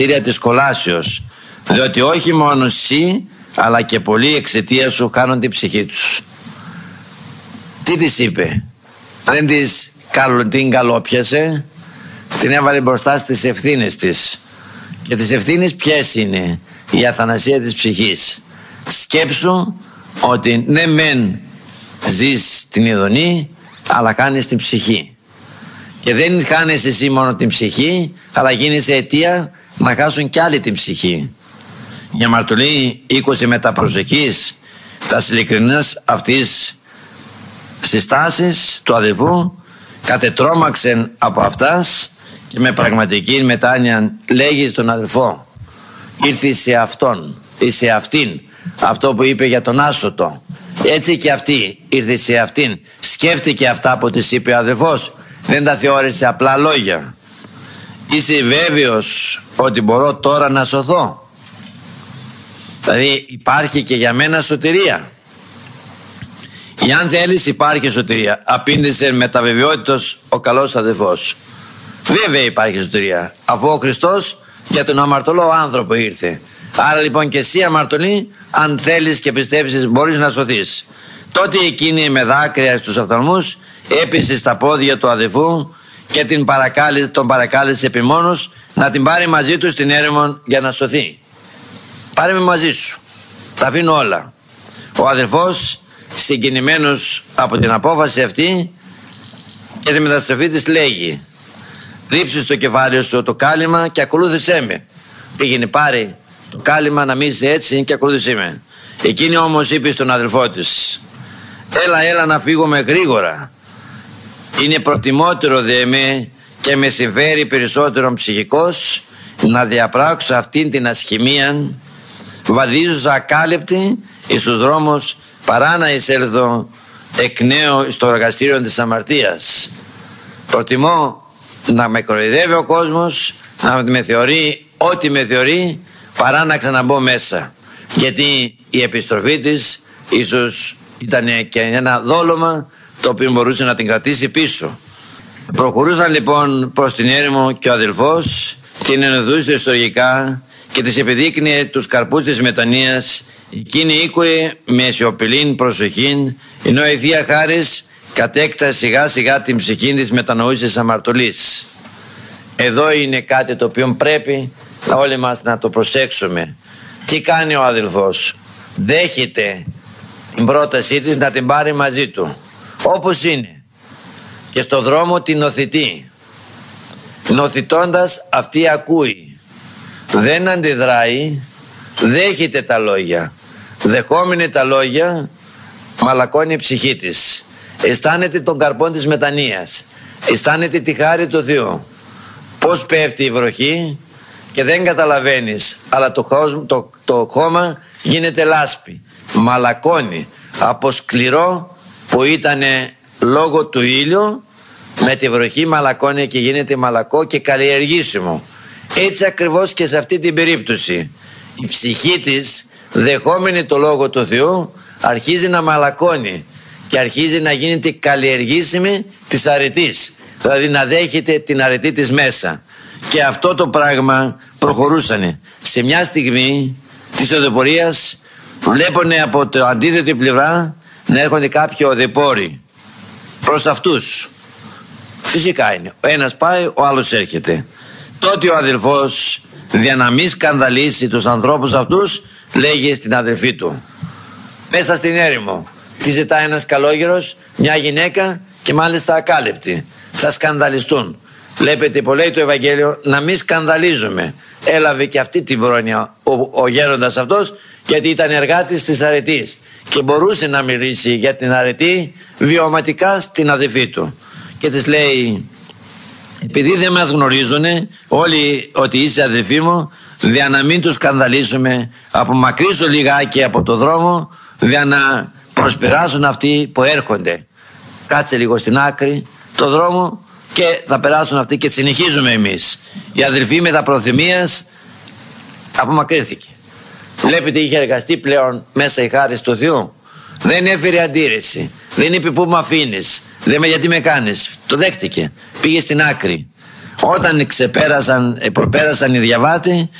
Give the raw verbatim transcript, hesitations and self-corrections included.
μαρτυρία της κολάσεως, διότι όχι μόνο εσύ αλλά και πολλοί εξαιτία σου χάνουν την ψυχή τους. Τι της είπε? Δεν της, την καλόπιασε, την έβαλε μπροστά στις ευθύνες της. Και τις ευθύνες ποιες είναι? Η αθανασία της ψυχής. Σκέψου ότι ναι μεν ζεις την ειδονή, αλλά κάνεις την ψυχή. Και δεν χάνεις εσύ μόνο την ψυχή, αλλά γίνεσαι αιτία να χάσουν κι άλλοι την ψυχή. Η αμαρτωλή είκοσι μεταπροσεχής τα ειλικρινές αυτής συστάσεις του αδελφού κατετρώμαξεν από αυτάς και με πραγματική μετάνοια λέγει στον αδελφό, ήρθε σε αυτόν ή σε αυτήν, αυτό που είπε για τον άσωτο, έτσι και αυτή ήρθε σε αυτήν, σκέφτηκε αυτά που της είπε ο αδελφός, δεν τα θεώρησε απλά λόγια. Είσαι βέβαιος ότι μπορώ τώρα να σωθώ? Δηλαδή υπάρχει και για μένα σωτηρία. Εάν θέλεις υπάρχει σωτηρία, απήντησε με τα βεβαιότητος ο καλός αδελφός. Βέβαια υπάρχει σωτηρία, αφού ο Χριστός για τον αμαρτωλό άνθρωπο ήρθε. Άρα λοιπόν και εσύ αμαρτωλή, αν θέλεις και πιστεύεις, μπορείς να σωθείς. Τότε εκείνη με δάκρυα στους οφθαλμούς έπεσε στα πόδια του αδελφού και την παρακάλεσε, τον παρακάλεσε επιμόνως να την πάρει μαζί του στην έρημο για να σωθεί. Πάρε με μαζί σου, τα αφήνω όλα. Ο αδελφός, συγκινημένος από την απόφαση αυτή και τη μεταστροφή της, λέγει, ρίψει στο κεφάλι σου το κάλυμα και ακολούθησέ με. Πήγαινε, πάρε το κάλυμα, να μην είσαι έτσι και ακολούθησέ με. Εκείνη όμως είπε στον αδελφό της, έλα έλα να φύγουμε γρήγορα, είναι προτιμότερο δε με και με συμφέρει περισσότερο ψυχικός να διαπράξω αυτήν την ασχημία, βαδίζουσα ακάλυπτη εις τους δρόμους, παρά να εισέλθω εκ νέου στο εργαστήριο της αμαρτίας. Προτιμώ να με κοροϊδεύει ο κόσμος, να με θεωρεί ό,τι με θεωρεί, παρά να ξαναμπω μέσα. Γιατί η επιστροφή της ίσως ήταν και ένα δόλωμα το οποίο μπορούσε να την κρατήσει πίσω. Προχωρούσαν λοιπόν προς την έρημο και ο αδελφός την ενεδούσε ιστορικά και της επιδείκνυε τους καρπούς της μετανοίας. Εκείνη ήκουε με σιωπηλήν προσοχήν, ενώ η Θεία Χάρις κατέκτασε σιγά σιγά την ψυχή της μετανοούσης αμαρτωλής. Εδώ είναι κάτι το οποίο πρέπει όλοι μας να το προσέξουμε. Τι κάνει ο αδελφός? Δέχεται την πρότασή της να την πάρει μαζί του όπως είναι και στο δρόμο την νοθητεί. Νοθητώντας αυτή ακούει, δεν αντιδράει, δέχεται τα λόγια. Δεχόμενη τα λόγια μαλακώνει η ψυχή της, αισθάνεται τον καρπό της μετανοίας, αισθάνεται τη χάρη του Θεού. Πως πέφτει η βροχή και δεν καταλαβαίνεις, αλλά το, το, το χώμα γίνεται λάσπη, μαλακώνει από σκληρό που ήταν λόγω του ήλιου, με τη βροχή μαλακώνει και γίνεται μαλακό και καλλιεργήσιμο. Έτσι ακριβώς και σε αυτή την περίπτωση η ψυχή της, δεχόμενη το λόγο του Θεού, αρχίζει να μαλακώνει και αρχίζει να γίνεται καλλιεργήσιμη της αρετής, δηλαδή να δέχεται την αρετή της μέσα. Και αυτό το πράγμα προχωρούσανε. Σε μια στιγμή της οδηπορίας βλέπουν από το αντίθετη πλευρά να έρχονται κάποιοι οδηπόροι προς αυτούς. Φυσικά είναι, ο ένας πάει, ο άλλος έρχεται. Τότε ο αδελφός, για να μην σκανδαλίσει τους ανθρώπους αυτούς, λέγει στην αδελφή του, μέσα στην έρημο τι ζητάει ένας καλόγερος, μια γυναίκα και μάλιστα ακάλυπτη, θα σκανδαλιστούν. Βλέπετε που λέει το Ευαγγέλιο να μην σκανδαλίζουμε. Έλαβε και αυτή την πρόνοια ο, ο γέροντας αυτός, γιατί ήταν εργάτης της αρετής και μπορούσε να μιλήσει για την αρετή βιωματικά στην αδελφή του. Και της λέει, επειδή δεν μας γνωρίζουν όλοι ότι είσαι αδελφή μου, για να μην τους σκανδαλίσουμε, απομακρύσω λιγάκι από το δρόμο για να προσπεράσουν αυτοί που έρχονται. Κάτσε λίγο στην άκρη το δρόμο και θα περάσουν αυτοί και συνεχίζουμε εμείς. Η αδελφή με τα προθυμίας απομακρύνθηκε. Βλέπετε, είχε εργαστεί πλέον μέσα η χάρη του Θεού. Δεν έφερε αντίρρηση, δεν είπε πού με αφήνεις, δεν με γιατί με κάνεις, το δέχτηκε, πήγε στην άκρη. Όταν ξεπέρασαν, προπέρασαν οι Διαβάτοι,